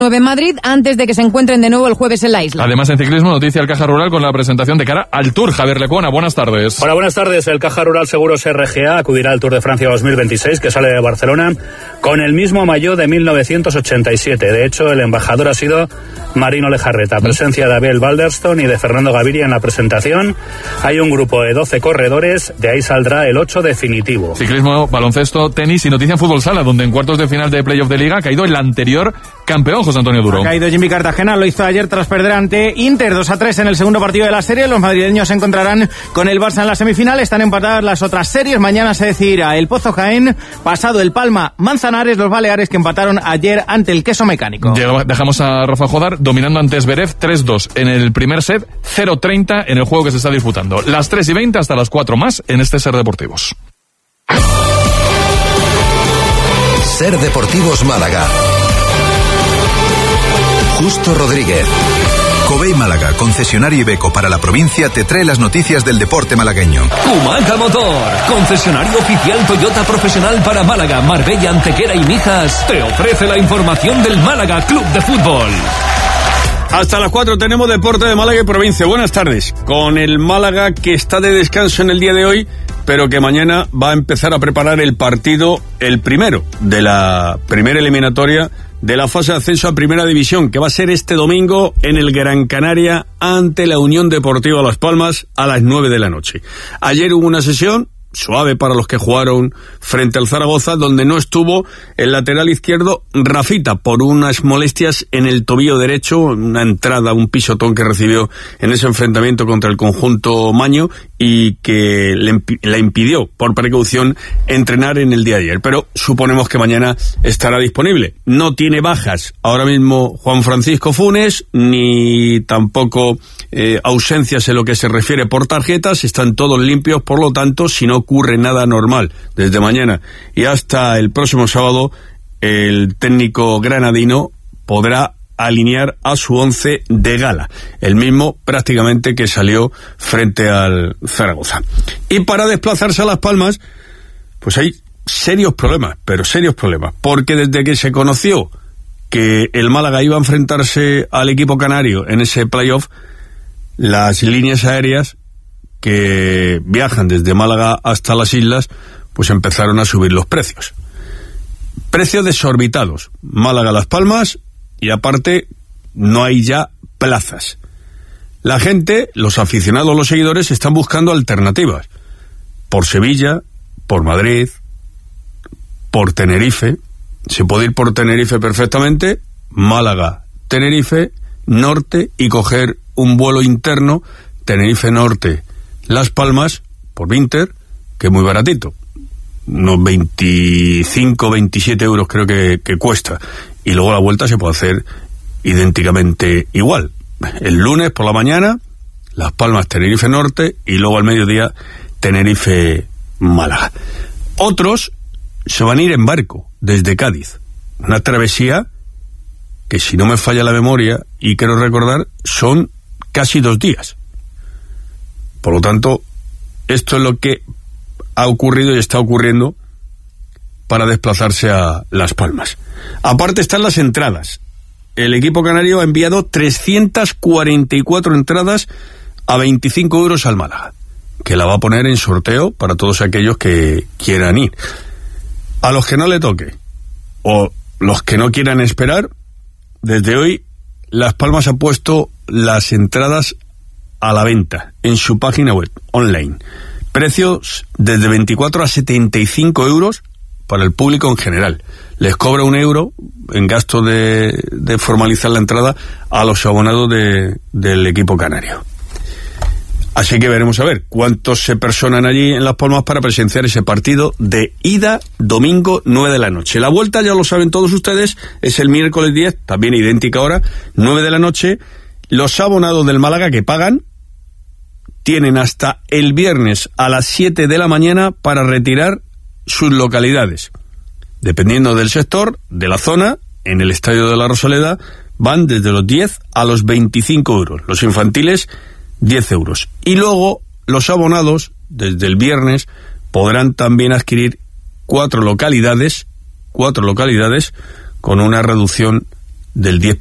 en Madrid antes de que se encuentren de nuevo el jueves en la isla. Además, en ciclismo, noticia el Caja Rural con la presentación de cara al Tour. Javier Lecuona, buenas tardes. Hola, buenas tardes. El Caja Rural Seguros RGA acudirá al Tour de Francia 2026 que sale de Barcelona con el mismo maillot de 1987. De hecho, el embajador ha sido Marino Lejarreta. Presencia de Abel Balderston y de Fernando Gaviria en la presentación. Hay un grupo de 12 corredores, de ahí saldrá el 8 definitivo. Ciclismo, baloncesto, tenis y noticia en fútbol sala, donde en cuartos de final de playoff de Liga ha caído el anterior campeón, José Antonio Duro. Ha caído Jimmy Cartagena, lo hizo ayer tras perder ante Inter 2-3 en el segundo partido de la serie. Los madrileños se encontrarán con el Barça en la semifinal. Están empatadas las otras series. Mañana se decidirá el Pozo Jaén, pasado el Palma Manzanares, los Baleares que empataron ayer ante el Queso Mecánico. Dejamos a Rafa Jodar dominando ante Zverev 3-2 en el primer set, 0-30 en el juego que se está disputando. Las 3:20 hasta las 4 más en este Ser Deportivos. Ser Deportivos Málaga. Justo Rodríguez. Covey Málaga, concesionario Iveco para la provincia, te trae las noticias del deporte malagueño. Humaca Motor, concesionario oficial Toyota profesional para Málaga, Marbella, Antequera y Mijas, te ofrece la información del Málaga Club de Fútbol. Hasta las 4 tenemos deporte de Málaga y provincia. Buenas tardes. Con el Málaga que está de descanso en el día de hoy, pero que mañana va a empezar a preparar el partido, el primero de la primera eliminatoria de la fase de ascenso a Primera División, que va a ser este domingo en el Gran Canaria ante la Unión Deportiva Las Palmas a las 9 de la noche. Ayer hubo una sesión suave para los que jugaron frente al Zaragoza, donde no estuvo el lateral izquierdo Rafita por unas molestias en el tobillo derecho, una entrada, un pisotón que recibió en ese enfrentamiento contra el conjunto maño y que le impidió por precaución entrenar en el día de ayer, pero suponemos que mañana estará disponible. No tiene bajas ahora mismo Juan Francisco Funes, ni tampoco ausencias en lo que se refiere por tarjetas, están todos limpios, por lo tanto, si no ocurre nada anormal desde mañana y hasta el próximo sábado, el técnico granadino podrá alinear a su 11 de gala, el mismo prácticamente que salió frente al Zaragoza. Y para desplazarse a Las Palmas, pues hay serios problemas, pero serios problemas, porque desde que se conoció que el Málaga iba a enfrentarse al equipo canario en ese playoff, las líneas aéreas que viajan desde Málaga hasta las islas, pues empezaron a subir los precios. Precios desorbitados. Málaga, Las Palmas, y aparte no hay ya plazas. La gente, los aficionados, los seguidores, están buscando alternativas. Por Sevilla, por Madrid, por Tenerife. Se puede ir por Tenerife perfectamente, Málaga, Tenerife, norte, y coger un vuelo interno, Tenerife Norte, Las Palmas, por Vinter, que es muy baratito, unos 25, 27 euros creo que cuesta, y luego la vuelta se puede hacer idénticamente igual. El lunes por la mañana, Las Palmas, Tenerife Norte, y luego al mediodía, Tenerife, Málaga. Otros se van a ir en barco, desde Cádiz, una travesía que, si no me falla la memoria, y quiero recordar, son casi 2 días. Por lo tanto, esto es lo que ha ocurrido y está ocurriendo para desplazarse a Las Palmas. Aparte están las entradas. El equipo canario ha enviado 344 entradas a 25 euros al Málaga, que la va a poner en sorteo para todos aquellos que quieran ir. A los que no le toque, o los que no quieran esperar, desde hoy Las Palmas ha puesto las entradas a la venta en su página web online. Precios desde 24 a 75 euros para el público en general. Les cobra 1 euro en gasto de formalizar la entrada a los abonados del equipo canario. Así que veremos a ver cuántos se personan allí en Las Palmas para presenciar ese partido de ida domingo 9 de la noche. La vuelta, ya lo saben todos ustedes, es el miércoles 10, también idéntica hora, 9 de la noche. Los abonados del Málaga que pagan tienen hasta el viernes a las 7 de la mañana para retirar sus localidades. Dependiendo del sector, de la zona, en el Estadio de la Rosaleda van desde los 10 a los 25 euros. Los infantiles, 10 euros. Y luego los abonados, desde el viernes, podrán también adquirir 4 localidades con una reducción del 10%.